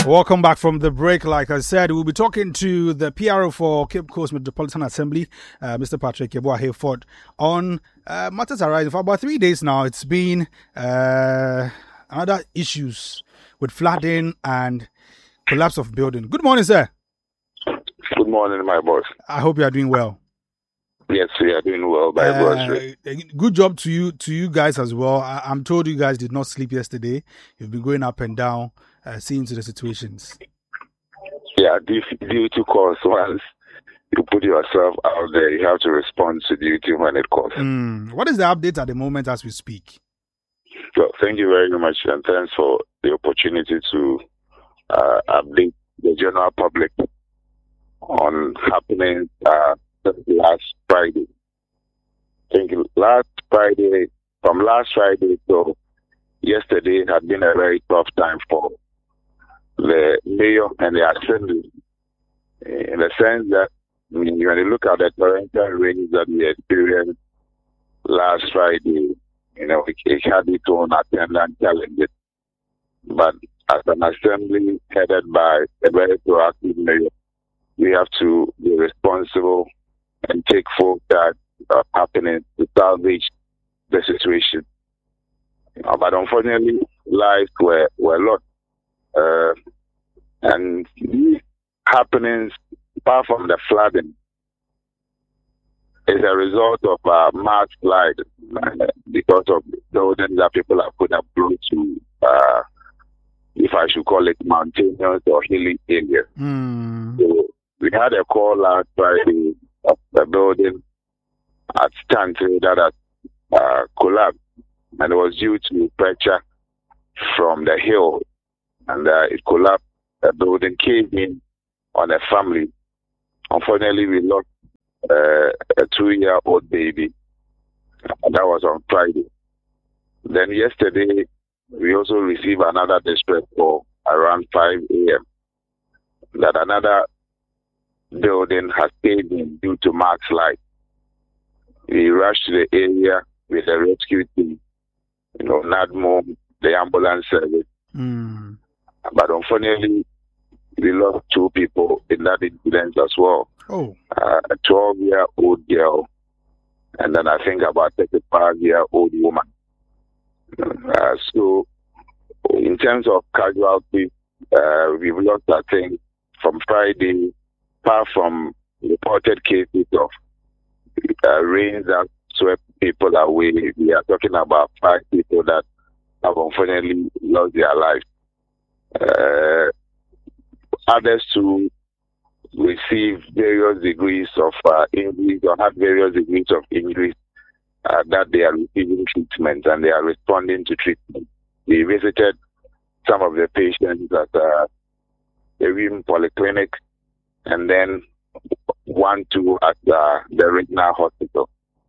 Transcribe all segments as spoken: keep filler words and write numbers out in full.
Welcome back from the break. Like I said, we'll be talking to the P R O for Cape Coast Metropolitan Assembly, uh, Mister Patrick Yeboah-Hayford, on uh, matters arising. For about three days now, it's been uh, other issues with flooding and collapse of building. Good morning, sir. Good morning, my boss. I hope you are doing well. Yes, we are doing well, by uh, Good job to you, to you guys as well. I, I'm told you guys did not sleep yesterday. You've been going up and down, uh, seeing to the situations. Yeah, due to cause, once you put yourself out there, you have to respond to duty when it calls. Mm. What is the update at the moment as we speak? Well, thank you very much, and thanks for the opportunity to uh, update the general public on happenings uh, last Friday. I think last Friday, from last Friday to yesterday, had been a very tough time for the mayor and the assembly, in the sense that I mean, when you look at the torrential rains that we experienced last Friday, you know, it, it had its own attendant challenges. But as an assembly headed by a very proactive mayor, we have to be responsible and take full charge of happening to salvage the situation. Uh, but unfortunately, lives were, were lost. Uh, and these happenings, apart from the flooding, is a result of uh, mass slide uh, because of buildings that people have put up close to, uh, if I should call it, mountainous or hilly areas. Mm. So we had a call last Friday of the building at Stanton that had uh, collapsed, and it was due to pressure from the hill, and uh, it collapsed. The building caved in on a family. Unfortunately, we lost uh, a two-year-old baby, and that was on Friday. Then yesterday, we also received another distress call around five a.m. that another building has caved in due to mass slide. We rushed to the area with a rescue team, you know, NADMO, the ambulance service. Mm. But unfortunately, we lost two people in that incident as well. Oh. Uh, a twelve-year-old girl, and then I think about a thirty-five-year-old woman. Uh, so, in terms of casualties, uh, we've lost, I think, from Friday, apart from reported cases of uh, rains that swept people away, we are talking about five people that have unfortunately lost their lives. Uh, others too received various degrees of uh, injuries or had various degrees of injuries uh, that they are receiving treatment and they are responding to treatment. We visited some of the patients at uh, the Rim Polyclinic and then one, two at uh, the Regional Hospital.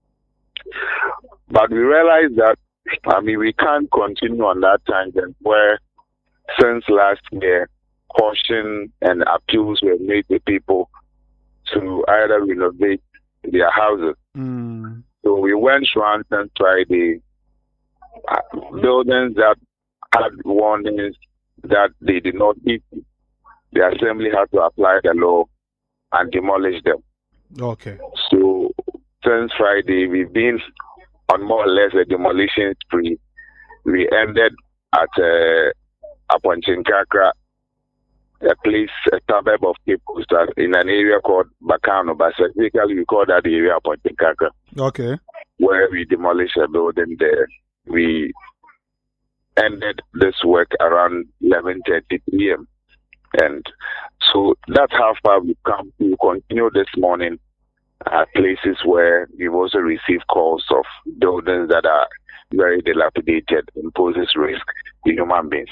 But we realized that, I mean, we can't continue on that tangent where since last year, caution and appeals were made to people to either renovate their houses. Mm. So we went around since Friday, uh, buildings that had warnings that they did not meet. The assembly had to apply the law and demolish them. Okay. So since Friday, we've been on more or less a demolition spree. We ended at uh, Aponchinkakra, a place, a suburb of Cape Coast, in an area called Bakano, but specifically we call that the area Aponchinkakra. Okay. Where we demolished a building there. We ended this work around eleven thirty p.m. And so that's how far we've come. We continue this morning at places where we've also received calls of buildings that are very dilapidated and poses risk to human beings.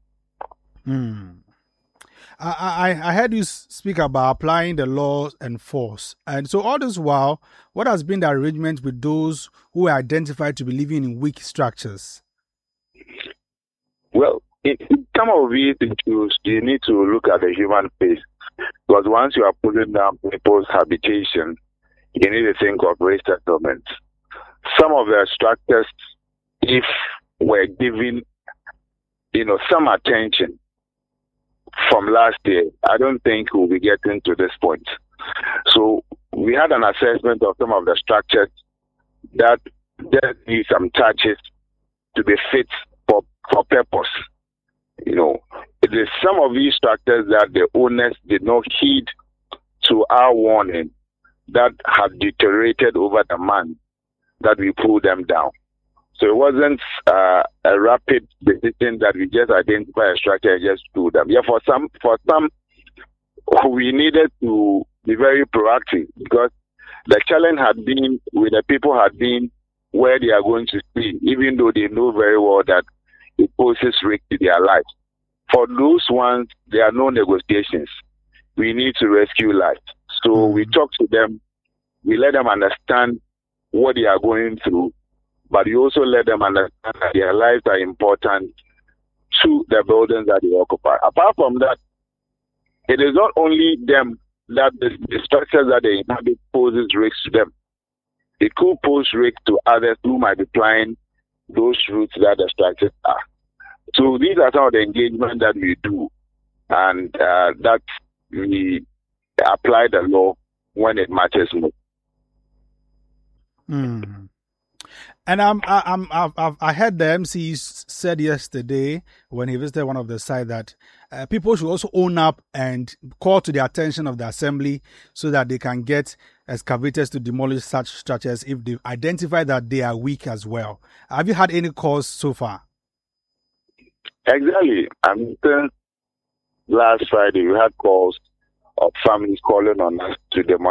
Hmm. I, I, I heard you speak about applying the law and force. And so all this while, what has been the arrangement with those who are identified to be living in weak structures? Well, in, in some of these issues, you need to look at the human face. Because once you are pulling down people's habitation, you need to think of resettlement. Some of the structures, if we're given, you know, some attention from last year, I don't think we'll be getting to this point. So we had an assessment of some of the structures that there need some touches to be fit for, for purpose. You know, it is some of these structures that the owners did not heed to our warning that have deteriorated over the month that we pulled them down. So it wasn't uh, a rapid decision that we just identify a structure and just do them. Yeah, for some, for some, we needed to be very proactive because the challenge had been with the people had been where they are going to stay, even though they know very well that it poses risk to their lives. For those ones, there are no negotiations. We need to rescue lives. So we talk to them, we let them understand what they are going through, but we also let them understand that their lives are important to the buildings that they occupy. Apart from that, it is not only them that the, the structures that they inhabit poses risk to them. It could pose risk to others who might be plying those routes that the structures are. So these are some of the engagement that we do, and uh, that we apply the law when it matters most. Mm. And I'm, I'm, I've, I've, I heard the M C said yesterday when he visited one of the sites that uh, people should also own up and call to the attention of the assembly so that they can get excavators to demolish such structures if they identify that they are weak as well. Have you had any calls so far? Exactly. I mean, last Friday we had calls of families calling on us to demolish